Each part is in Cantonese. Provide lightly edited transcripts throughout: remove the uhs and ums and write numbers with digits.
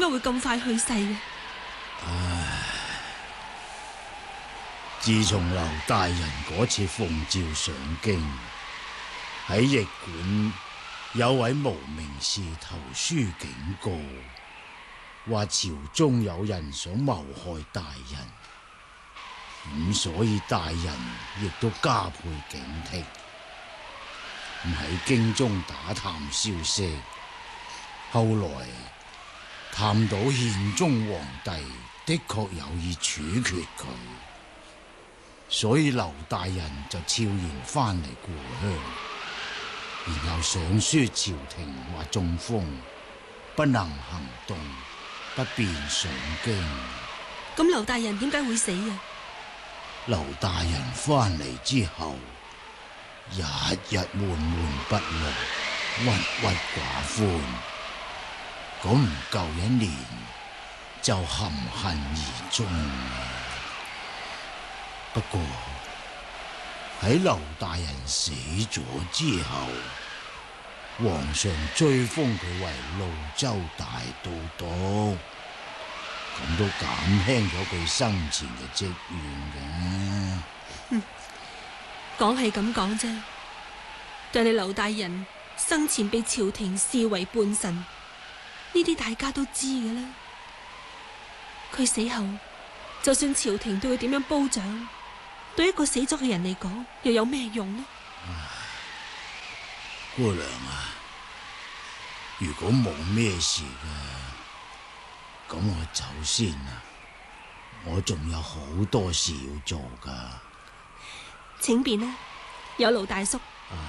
解會咁快去世嘅？ 自從劉大人嗰次奉詔上京，喺驛館有位無名氏投書警告，話朝中有人想謀害大人，咁所以大人亦都加倍警惕。喺京中打探消息，後來探到憲宗皇帝的確有意處決佢，所以劉大人就悄然翻嚟故鄉，然後上書朝廷話中風，不能行動，不便上京。 咁劉大人點解會死啊？ 劉大人翻嚟之後，日日悶悶不樂，鬱鬱寡歡，咁唔夠一年就含恨而終。不過喺劉大人死咗之後，皇上追封佢為廬州大都督，咁都減輕咗佢生前嘅積怨嘅。 講係咁講啫，但係劉大人生前被朝廷視為叛臣，呢啲大家都知嘅啦。佢死後，就算朝廷對佢點樣褒獎，對一個死咗嘅人嚟講，又有咩用呢？ 姑娘啊，如果冇咩事嘅，咁我走先啦。我仲有好多事要做噶。 請便啦，有勞大叔。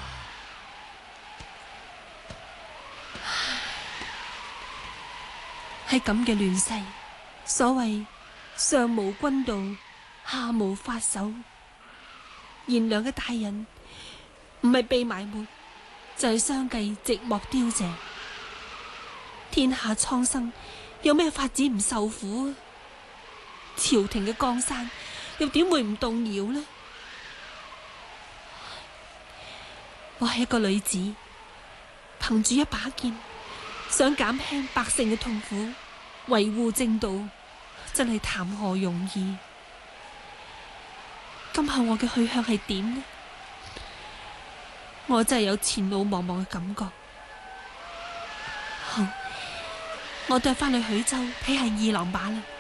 喺咁嘅亂世，所謂上無君道，下無法手，賢良嘅大人唔係被埋沒，就係相繼寂寞凋謝。天下蒼生有咩法子唔受苦啊？朝廷嘅江山又點會唔動搖呢？我係一個女子，憑住一把劍，想減輕百姓嘅痛苦，維護正道，真係談何容易。今後我嘅去向係點呢？我真係有前路茫茫嘅感覺。好，我都係翻去許州睇下二郎把啦。